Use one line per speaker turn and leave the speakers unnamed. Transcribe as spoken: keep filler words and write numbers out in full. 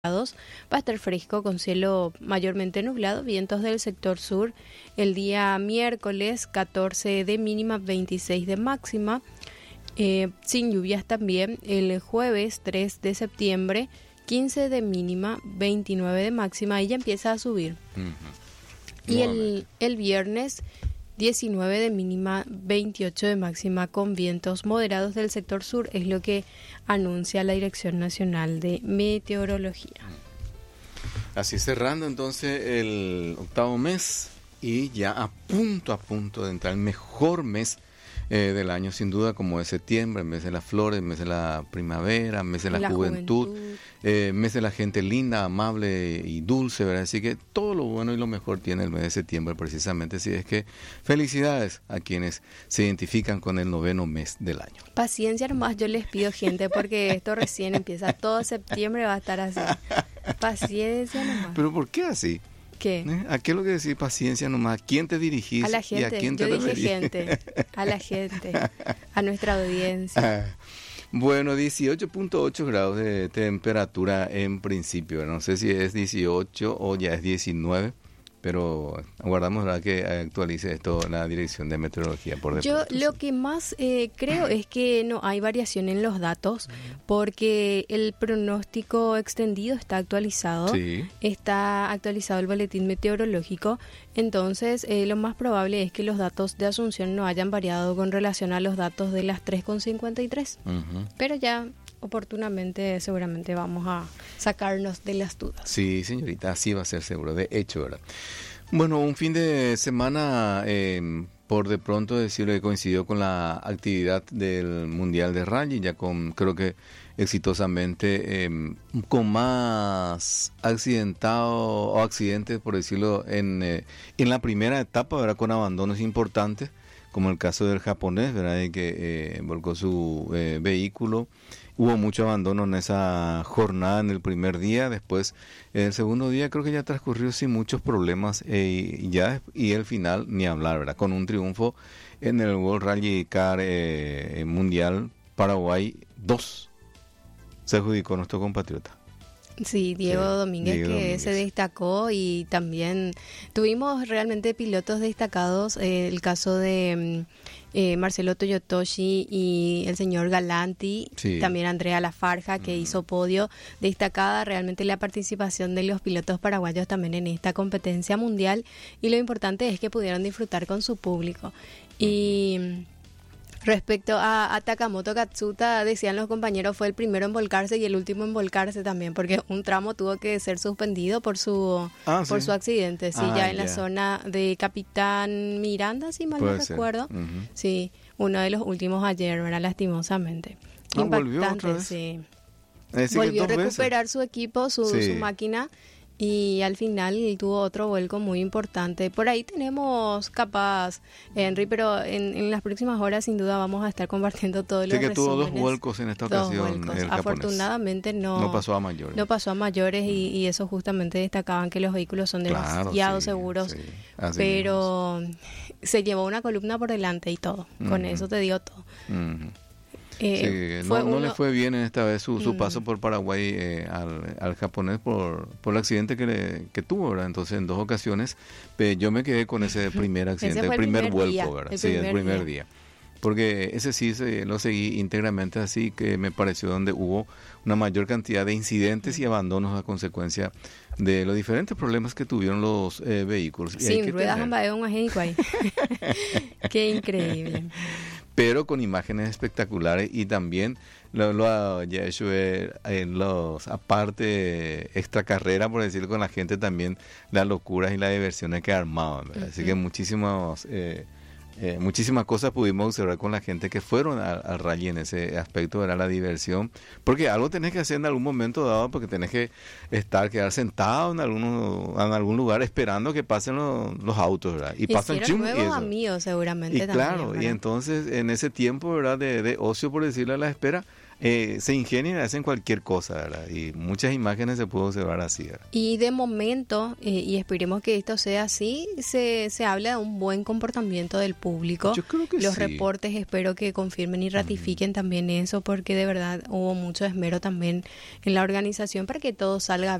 grados. Va a estar fresco con cielo mayormente nublado, vientos del sector sur. El día miércoles catorce de mínima, veintiséis de máxima, eh, sin lluvias también. El jueves tres de septiembre, quince de mínima, veintinueve de máxima, y ya empieza a subir. Uh-huh. Y el, el viernes diecinueve de mínima, veintiocho de máxima, con vientos moderados del sector sur, es lo que anuncia la Dirección Nacional de Meteorología.
Así cerrando entonces el octavo mes y ya a punto a punto de entrar el mejor mes eh, del año, sin duda, como es septiembre, mes de las flores, mes de la primavera, mes de la, la juventud, juventud. Eh, mes de la gente linda, amable y dulce, ¿verdad? Así que todo lo bueno y lo mejor tiene el mes de septiembre, precisamente. Así es que felicidades a quienes se identifican con el noveno mes del año.
Paciencia nomás, yo les pido, gente, porque esto recién empieza. Todo septiembre va a estar así. Paciencia nomás.
¿Pero por qué así?
¿Qué?
¿Eh? ¿A qué es lo que decís paciencia nomás? ¿A quién te dirigís?
A la gente,
¿Y a quién
yo
te
dije
referís?
gente, a la gente, a nuestra audiencia.
Ah, bueno, dieciocho punto ocho grados de temperatura en principio. No sé si es dieciocho o ya es diecinueve, pero aguardamos a que actualice esto la Dirección de Meteorología por de
Yo
pronto,
lo
sí.
que más eh, creo es que no hay variación en los datos, porque el pronóstico extendido está actualizado,
Sí.
está actualizado el boletín meteorológico, entonces eh, lo más probable es que los datos de Asunción no hayan variado con relación a los datos de las tres con cincuenta y tres, uh-huh. Pero ya oportunamente seguramente vamos a sacarnos de las dudas.
Sí, señorita, así va a ser seguro, de hecho, ¿verdad? Bueno, un fin de semana, eh, por de pronto decirlo, que coincidió con la actividad del Mundial de Rally, ya con, creo que exitosamente, eh, con más accidentado o accidentes, por decirlo, en, eh, en la primera etapa, ¿verdad? Con abandonos importantes, como el caso del japonés, ¿verdad? De que eh, volcó su eh, vehículo. Hubo mucho abandono en esa jornada en el primer día. Después, en el segundo día, creo que ya transcurrió sin muchos problemas. Eh, y ya y el final, ni hablar, ¿verdad? Con un triunfo en el World Rally Car eh, Mundial Paraguay dos. Se adjudicó nuestro compatriota.
Sí, Diego sí, Domínguez, Diego que Domínguez. Se destacó, y también tuvimos realmente pilotos destacados, eh, el caso de eh, Marcelo Toyotoshi y el señor Galanti, sí. También Andrea Lafarja, que mm. hizo podio. Destacada realmente la participación de los pilotos paraguayos también en esta competencia mundial, y lo importante es que pudieron disfrutar con su público. Y mm. respecto a, a Takamoto Katsuta, decían los compañeros, fue el primero en volcarse y el último en volcarse también, porque un tramo tuvo que ser suspendido por su ah, por ¿sí? su accidente, sí, ah, ya en yeah. la zona de Capitán Miranda, si mal
Puede
no
ser.
recuerdo, uh-huh. Sí, uno de los últimos ayer, ¿verdad? Lastimosamente.
Ah,
impactante,
¿volvió otra vez?
Sí.
Es
volvió a recuperar
veces.
su equipo, su, sí. su máquina. Y al final tuvo otro vuelco muy importante. Por ahí tenemos capaz, Henry, pero en, en las próximas horas sin duda vamos a estar compartiendo todos los
resúmenes. Sí, que tuvo dos vuelcos en esta ocasión. El
Afortunadamente no,
no pasó a mayores.
No pasó a mayores, y, y eso justamente destacaban que los vehículos son demasiado claro, sí, seguros. Sí, pero mismo. Se llevó una columna por delante y todo. Uh-huh. Con eso te digo todo.
Uh-huh. Eh, sí, no, no uno... le fue bien en esta vez su, su mm. paso por Paraguay eh, al, al japonés por, por el accidente que, le, que tuvo, ¿verdad? Entonces, en dos ocasiones, eh, yo me quedé con ese primer accidente, ese
el
primer,
primer
vuelco,
día,
¿verdad?
El
sí,
primer
el primer día.
día.
Porque ese sí se, lo seguí íntegramente, así que me pareció donde hubo una mayor cantidad de incidentes y abandonos a consecuencia de los diferentes problemas que tuvieron los eh, vehículos.
Sin ruedas, tener... Qué increíble.
Pero con imágenes espectaculares, y también lo, lo ha hecho en los, aparte extra carrera, por decirlo, con la gente también, las locuras y las diversiones que armaban, ¿verdad? Uh-huh. Así que muchísimos eh, eh, muchísimas cosas pudimos observar con la gente que fueron al, al rally en ese aspecto, era la diversión, porque algo tenés que hacer en algún momento dado, porque tenés que estar, quedar sentado en algún, en algún lugar esperando que pasen los, los autos, ¿verdad? Y pasan
chum, nuevos amigos seguramente
y
también,
claro,
¿verdad?
Y entonces en ese tiempo, ¿verdad? De, de ocio, por decirlo a la espera, eh, se ingenian y hacen cualquier cosa, ¿verdad? Y muchas imágenes se pueden observar así, ¿verdad?
Y de momento, eh, y esperemos que esto sea así, se, se habla de un buen comportamiento del público.
Yo creo que
Los
sí.
reportes espero que confirmen y ratifiquen uh-huh. también eso, porque de verdad hubo mucho esmero también en la organización para que todo salga